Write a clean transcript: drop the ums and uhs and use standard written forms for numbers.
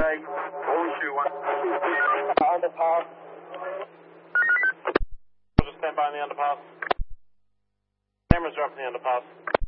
Underpass. We'll just stand by in the underpass. Cameras are up in the underpass.